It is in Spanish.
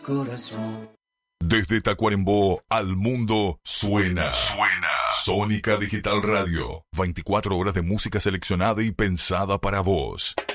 corazón. Desde Tacuarembó al mundo suena. Sónica Digital Radio. 24 horas de música seleccionada y pensada para vos.